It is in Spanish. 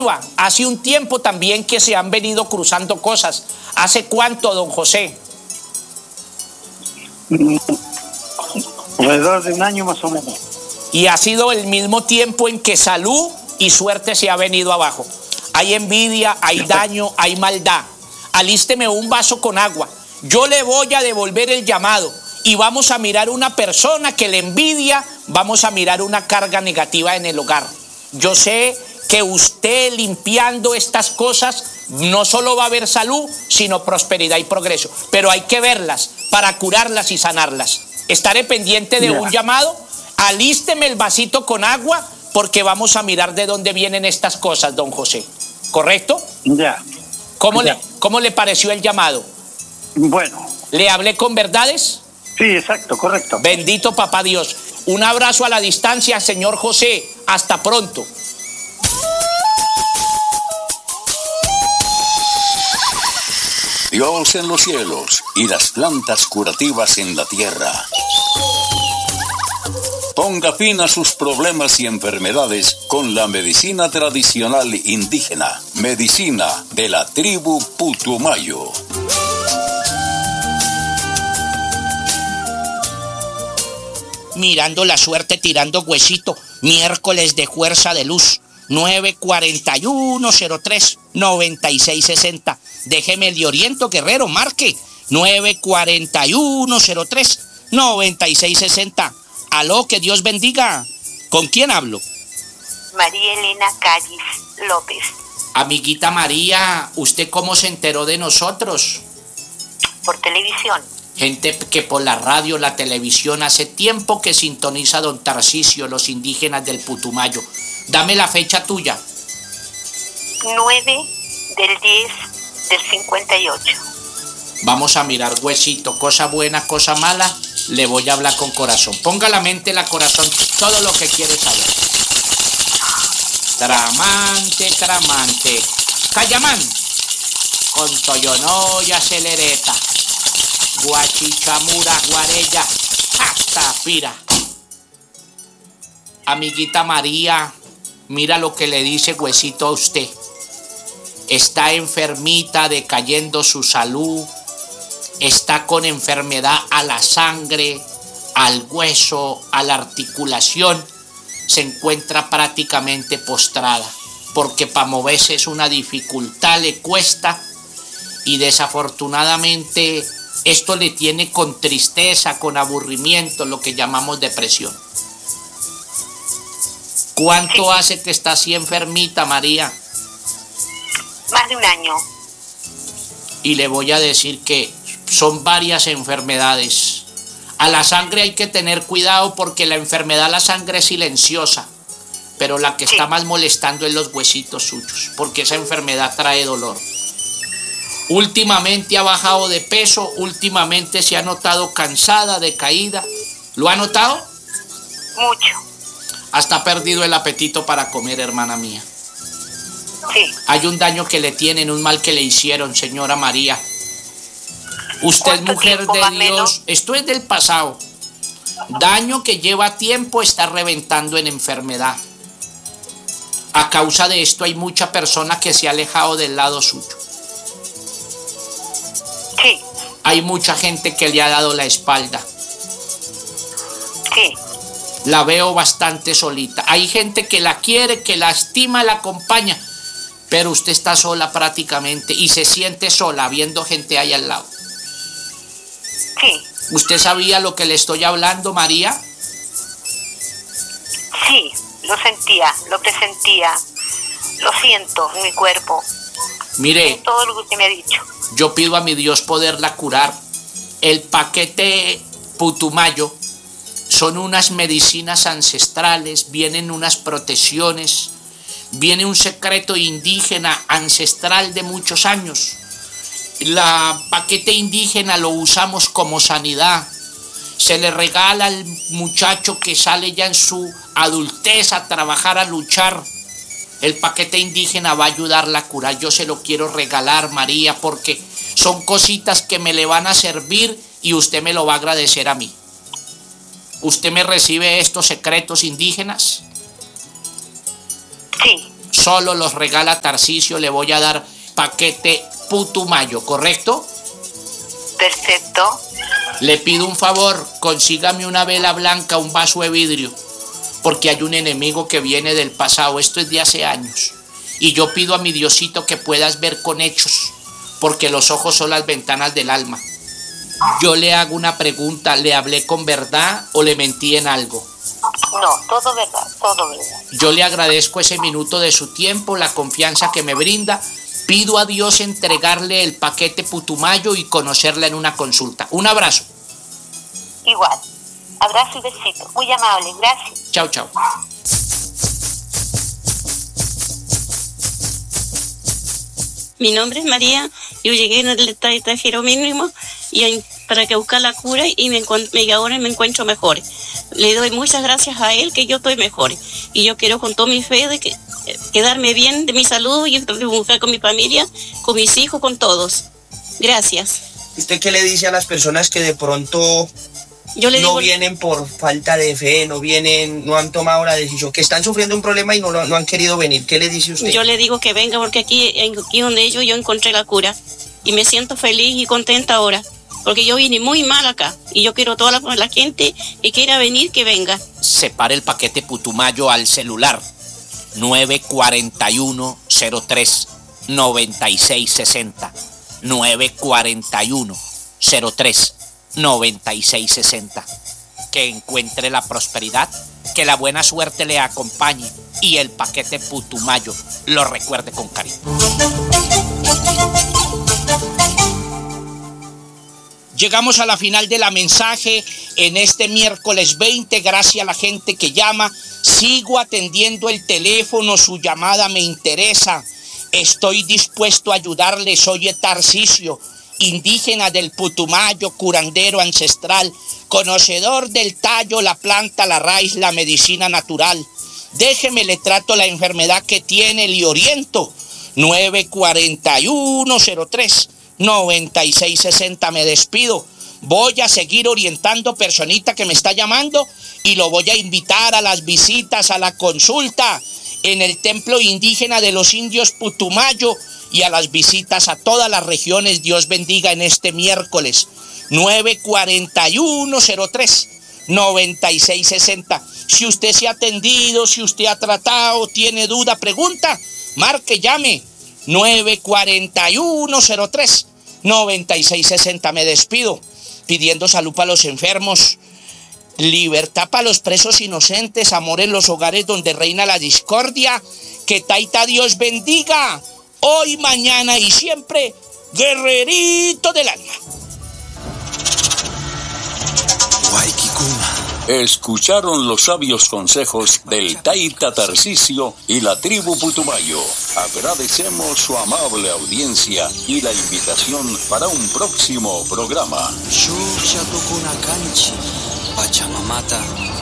Hace un tiempo también que se han venido cruzando cosas. ¿Hace cuánto, don José? Alrededor de un año más o menos. Y ha sido el mismo tiempo en que salud y suerte se ha venido abajo. Hay envidia, hay daño, hay maldad. Alísteme un vaso con agua. Yo le voy a devolver el llamado y vamos a mirar una persona que le envidia, vamos a mirar una carga negativa en el hogar. Yo sé que usted limpiando estas cosas no solo va a haber salud, sino prosperidad y progreso. Pero hay que verlas para curarlas y sanarlas. Estaré pendiente de un llamado. Alísteme el vasito con agua porque vamos a mirar de dónde vienen estas cosas, don José. ¿Correcto? Ya. ¿Cómo le pareció el llamado? Bueno. ¿Le hablé con verdades? Sí, exacto, correcto. Bendito papá Dios. Un abrazo a la distancia, señor José. Hasta pronto. Dios en los cielos y las plantas curativas en la tierra. Ponga fin a sus problemas y enfermedades con la medicina tradicional indígena, medicina de la tribu Putumayo. Mirando la suerte, tirando huesito, miércoles de fuerza de luz. 941-03-9660. Déjeme el de Oriento Guerrero, marque 941-03-9660. Aló, que Dios bendiga. ¿Con quién hablo? María Elena Calles López. Amiguita María, ¿usted cómo se enteró de nosotros? Por televisión. Gente que por la radio, la televisión, hace tiempo que sintoniza a don Tarcisio, los indígenas del Putumayo. Dame la fecha tuya. 9/10/58. Vamos a mirar huesito, cosa buena, cosa mala, le voy a hablar con corazón. Ponga la mente, la corazón, todo lo que quiere saber. Tramante, tramante. Cayamán. Con Toyono y acelereta. Guachichamura, guarella, hasta pira. Amiguita María, mira lo que le dice huesito a usted. Está enfermita, decayendo su salud. Está con enfermedad a la sangre, al hueso, a la articulación. Se encuentra prácticamente postrada, porque para moverse es una dificultad, le cuesta. Y desafortunadamente esto le tiene con tristeza, con aburrimiento, lo que llamamos depresión. ¿Cuánto hace que está así enfermita, María? Más de un año. Y le voy a decir que son varias enfermedades. A la sangre hay que tener cuidado porque la enfermedad a la sangre es silenciosa, pero la que está más molestando es los huesitos suyos, porque esa enfermedad trae dolor. Últimamente ha bajado de peso, últimamente se ha notado cansada, decaída. ¿Lo ha notado? Mucho. Hasta ha perdido el apetito para comer, hermana mía. Sí. Hay un daño que le tienen, un mal que le hicieron, señora María. Usted es mujer de Dios. Esto es del pasado. Daño que lleva tiempo está reventando en enfermedad. A causa de esto hay mucha persona que se ha alejado del lado suyo. Sí. Hay mucha gente que le ha dado la espalda. Sí. La veo bastante solita. Hay gente que la quiere, que la estima, la acompaña, pero usted está sola prácticamente y se siente sola viendo gente ahí al lado. Sí. ¿Usted sabía lo que le estoy hablando, María? Sí, lo sentía, lo presentía, lo siento en mi cuerpo. Mire, En todo lo que usted me ha dicho. yo pido a mi Dios poderla curar. El paquete Putumayo son unas medicinas ancestrales, vienen unas protecciones, viene un secreto indígena ancestral de muchos años. La paquete indígena lo usamos como sanidad. Se le regala al muchacho que sale ya en su adultez a trabajar, a luchar. El paquete indígena va a ayudarla a curar. Yo se lo quiero regalar, María, porque son cositas que me le van a servir y usted me lo va a agradecer a mí. ¿Usted me recibe estos secretos indígenas? Sí. solo los regala Tarcisio, le voy a dar paquete Putumayo, ¿correcto? Perfecto. Le pido un favor, consígame una vela blanca, un vaso de vidrio, porque hay un enemigo que viene del pasado, esto es de hace años. Y yo pido a mi Diosito que puedas ver con hechos, porque los ojos son las ventanas del alma. Yo le hago una pregunta, ¿le hablé con verdad o le mentí en algo? No, todo verdad, todo verdad. Yo le agradezco ese minuto de su tiempo, la confianza que me brinda. Pido a Dios entregarle el paquete Putumayo y conocerla en una consulta. Un abrazo. Igual. Abrazo y besito. Muy amable, gracias. Chao, chao. Mi nombre es María, yo llegué en el extranjero mínimo para que buscar la cura y ahora me encuentro mejor. Le doy muchas gracias a él que yo estoy mejor. Y yo quiero con toda mi fe de quedarme bien de mi salud y triunfar con mi familia, con mis hijos, con todos. Gracias. ¿Usted qué le dice a las personas que de pronto no vienen por falta de fe, no han tomado la decisión, que están sufriendo un problema y no han querido venir? ¿Qué le dice usted? Yo le digo que venga porque aquí donde yo encontré la cura y me siento feliz y contenta ahora, porque yo vine muy mal acá y yo quiero toda la gente que quiera venir que venga. Separe el paquete Putumayo al celular 941-03-9660 941-03-9660. Que encuentre la prosperidad, que la buena suerte le acompañe y el paquete Putumayo lo recuerde con cariño. Llegamos a la final de la mensaje en este miércoles 20, gracias a la gente que llama. Sigo atendiendo el teléfono, su llamada me interesa. Estoy dispuesto a ayudarle, soy Tarcisio, indígena del Putumayo, curandero ancestral, conocedor del tallo, la planta, la raíz, la medicina natural. Déjeme, le trato la enfermedad que tiene, le oriento. 941-03-9660, me despido. Voy a seguir orientando personita que me está llamando y lo voy a invitar a las visitas, a la consulta en el templo indígena de los indios Putumayo y a las visitas a todas las regiones. Dios bendiga en este miércoles. 941-03-9660. Si usted se ha atendido, si usted ha tratado, tiene duda, pregunta, marque, llame. 941-03-9660. Me despido pidiendo salud para los enfermos, libertad para los presos inocentes, amor en los hogares donde reina la discordia. Que Taita Dios bendiga hoy, mañana y siempre, guerrerito del alma. Escucharon los sabios consejos del Taita Tarcisio y la tribu Putumayo. Agradecemos su amable audiencia y la invitación para un próximo programa.